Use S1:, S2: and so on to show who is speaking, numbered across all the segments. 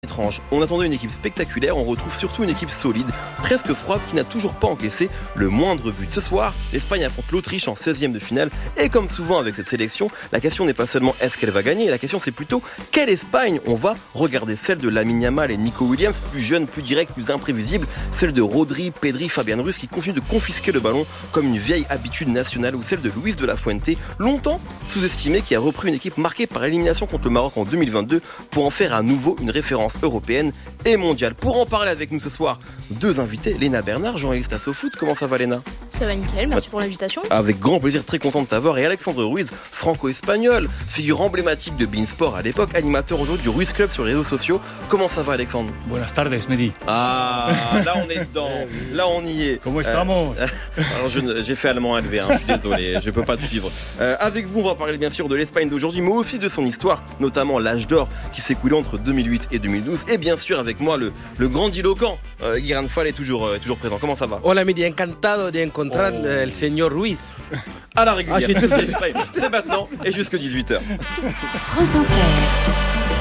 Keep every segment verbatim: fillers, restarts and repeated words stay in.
S1: Étrange. On attendait une équipe spectaculaire, on retrouve surtout une équipe solide, presque froide, qui n'a toujours pas encaissé le moindre but. Ce soir, l'Espagne affronte l'Autriche en seizième de finale, et comme souvent avec cette sélection, la question n'est pas seulement est-ce qu'elle va gagner, la question c'est plutôt quelle Espagne on va regarder. Celle de Lamine Yamal et Nico Williams, plus jeune, plus direct, plus imprévisible, celle de Rodri, Pedri, Fabian Ruiz qui continuent de confisquer le ballon comme une vieille habitude nationale, ou celle de Luis de la Fuente, longtemps sous-estimé, qui a repris une équipe marquée par l'élimination contre le Maroc en deux mille vingt-deux pour en faire à nouveau une référence européenne et mondiale. Pour en parler avec nous ce soir, deux invités, Léna Bernard, journaliste à SoFoot. Comment ça va, Léna ?
S2: Ça va nickel, merci pour l'invitation.
S1: Avec grand plaisir, très content de t'avoir. Et Alexandre Ruiz, franco-espagnol, figure emblématique de beIN Sport à l'époque, animateur aujourd'hui du Ruiz Club sur les réseaux sociaux. Comment ça va, Alexandre ?
S3: Buenas tardes, Mehdi.
S1: Ah, là on est dedans, là on y est.
S3: Comment estamos ?
S1: euh, Alors je, j'ai fait allemand élevé, hein, je suis désolé, je peux pas te suivre. Euh, avec vous, on va parler bien sûr de l'Espagne d'aujourd'hui, mais aussi de son histoire, notamment l'âge d'or qui s'est écoulé entre deux mille huit et deux mille douze. Et bien sûr, avec moi, le, le grandiloquent euh, Guiran Fall est toujours, euh, toujours présent. Comment ça va ?
S4: Hola, Mehdi, encantado de encontrar
S1: Oh.
S4: el señor Ruiz.
S1: À la régulière,
S4: Ah, j'ai tout fait.
S1: c'est maintenant et jusqu'à dix-huit heures.
S5: France Inter.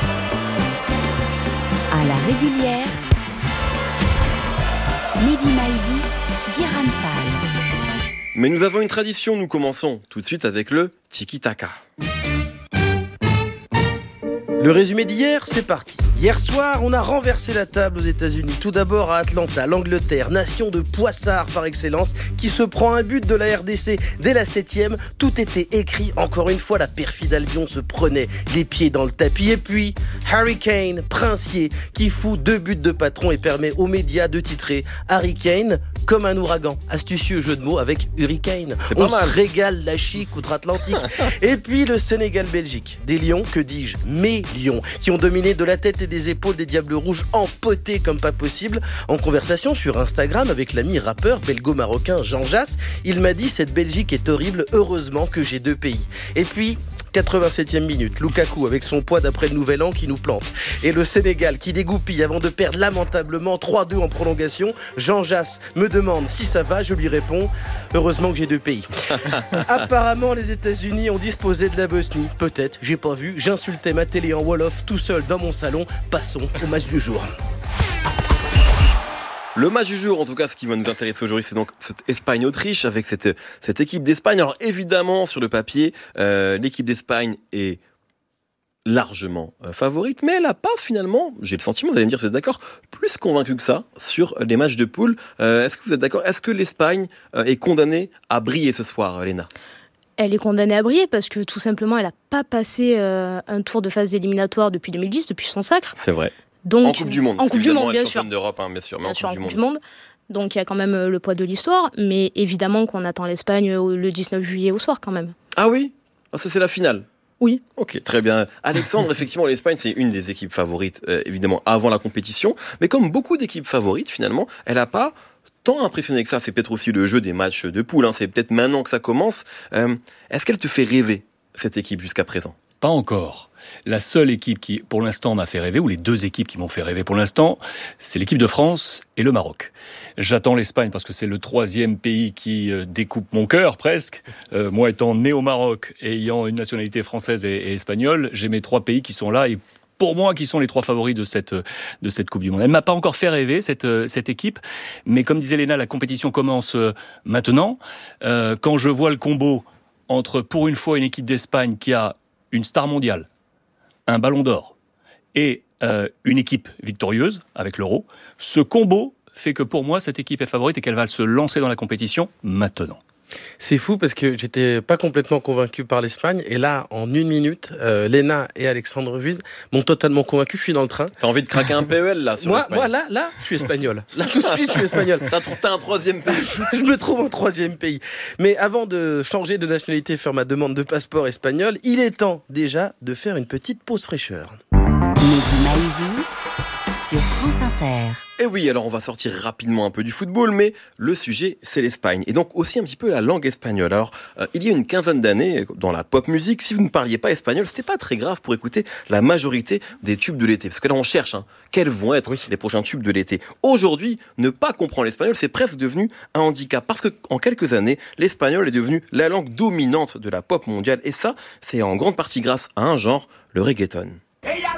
S5: À la régulière. Mehdi Maizi, Guiran Fall.
S1: Mais nous avons une tradition, nous commençons tout de suite avec le tiki-taka.
S4: Le résumé d'hier, c'est parti. Hier soir, on a renversé la table aux États-Unis. Tout d'abord à Atlanta, l'Angleterre, nation de poissards par excellence, qui se prend un but de la R D C dès la septième. Tout était écrit. Encore une fois, la perfide Albion se prenait les pieds dans le tapis. Et puis, Harry Kane, princier, qui fout deux buts de patron et permet aux médias de titrer Harry Kane comme un ouragan. Astucieux jeu de mots avec Hurricane.
S1: C'est pas
S4: On
S1: mal.
S4: se régale la chic outre-Atlantique. Et puis le Sénégal-Belgique. Des lions, que dis-je, mes lions, qui ont dominé de la tête et des épaules des Diables Rouges, empotés comme pas possible. En conversation sur Instagram avec l'ami rappeur belgo-marocain Jean Jass, il m'a dit « Cette Belgique est horrible, heureusement que j'ai deux pays ». Et puis... quatre-vingt-septième minute, Lukaku avec son poids d'après le Nouvel An qui nous plante. Et le Sénégal qui dégoupille avant de perdre lamentablement trois deux en prolongation. Jean Jass me demande si ça va, je lui réponds heureusement que j'ai deux pays. Apparemment les États-Unis ont disposé de la Bosnie. Peut-être, j'ai pas vu, j'insultais ma télé en Wolof tout seul dans mon salon. Passons au match du jour.
S1: Le match du jour, en tout cas, ce qui va nous intéresser aujourd'hui, c'est donc cette Espagne-Autriche avec cette, cette équipe d'Espagne. Alors évidemment, sur le papier, euh, l'équipe d'Espagne est largement euh, favorite, mais elle n'a pas finalement, j'ai le sentiment, vous allez me dire si vous êtes d'accord, plus convaincu que ça sur les matchs de poule. Euh, est-ce que vous êtes d'accord ? Est-ce que l'Espagne euh, est condamnée à briller ce soir, Léna ?
S2: Elle est condamnée à briller parce que tout simplement, elle n'a pas passé euh, un tour de phase éliminatoire depuis deux mille dix, depuis son sacre.
S1: C'est vrai.
S2: Donc,
S1: en Coupe du Monde.
S2: En Coupe du Monde, bien sûr.
S1: Championne d'Europe, hein, bien sûr, mais
S2: Bien
S1: en
S2: sûr,
S1: Coupe
S2: en
S1: du
S2: Coupe
S1: Monde.
S2: du Monde. Donc il y a quand même euh, le poids de l'histoire, mais évidemment qu'on attend l'Espagne au- le dix-neuf juillet au soir quand même.
S1: Ah oui ? Ah, ça c'est la finale.
S2: Oui.
S1: Ok, très bien. Alexandre, effectivement, l'Espagne, c'est une des équipes favorites, euh, évidemment, avant la compétition. Mais comme beaucoup d'équipes favorites, finalement, elle n'a pas tant impressionné que ça. C'est peut-être aussi le jeu des matchs de poule. Hein. C'est peut-être maintenant que ça commence. Euh, est-ce qu'elle te fait rêver, cette équipe, jusqu'à présent ?
S3: Pas encore. La seule équipe qui, pour l'instant, m'a fait rêver, ou les deux équipes qui m'ont fait rêver pour l'instant, c'est l'équipe de France et le Maroc. J'attends l'Espagne parce que c'est le troisième pays qui euh, découpe mon cœur, presque. Euh, moi, étant né au Maroc et ayant une nationalité française et, et espagnole, j'ai mes trois pays qui sont là et pour moi, qui sont les trois favoris de cette, de cette Coupe du Monde. Elle ne m'a pas encore fait rêver, cette, cette équipe, mais comme disait Léna, la compétition commence maintenant. Euh, quand je vois le combo entre, pour une fois, une équipe d'Espagne qui a une star mondiale, un ballon d'or et euh, une équipe victorieuse avec l'Euro, ce combo fait que pour moi, cette équipe est favorite et qu'elle va se lancer dans la compétition maintenant.
S4: C'est fou parce que j'étais pas complètement convaincu par l'Espagne et là, en une minute, euh, Léna et Alexandre Ruiz m'ont totalement convaincu. Je suis dans le train.
S1: T'as envie de craquer un P E L là sur
S4: Moi,
S1: l'Espagne.
S4: moi là, là, je suis espagnol. Là, tout de suite, je suis espagnol.
S1: T'as, t'as un troisième pays.
S4: Je me trouve en troisième pays. Mais avant de changer de nationalité et faire ma demande de passeport espagnol, il est temps déjà de faire une petite pause fraîcheur.
S5: Mehdi Maizi sur France Inter.
S1: Et oui, alors on va sortir rapidement un peu du football, mais le sujet, c'est l'Espagne. Et donc aussi un petit peu la langue espagnole. Alors, euh, il y a une quinzaine d'années, dans la pop musique, si vous ne parliez pas espagnol, c'était pas très grave pour écouter la majorité des tubes de l'été. Parce que là, on cherche, hein, quels vont être les prochains tubes de l'été. Aujourd'hui, ne pas comprendre l'espagnol, c'est presque devenu un handicap. Parce que en quelques années, l'espagnol est devenu la langue dominante de la pop mondiale. Et ça, c'est en grande partie grâce à un genre, le reggaeton.